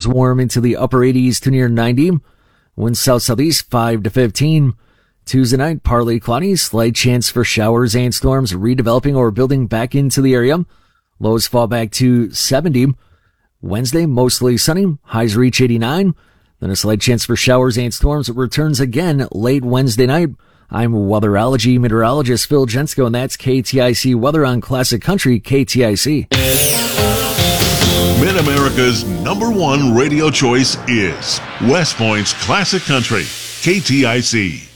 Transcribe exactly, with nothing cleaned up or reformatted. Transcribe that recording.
warm into the upper eighties to near ninety. Winds south-southeast five to fifteen. Tuesday night, partly cloudy, slight chance for showers and storms redeveloping or building back into the area. Lows fall back to seventy. Wednesday, mostly sunny, highs reach eighty-nine. Then a slight chance for showers and storms returns again late Wednesday night. I'm weatherology meteorologist Phil Jensko, and that's K T I C Weather on Classic Country K T I C. Mid-America's number one radio choice is West Point's Classic Country K T I C.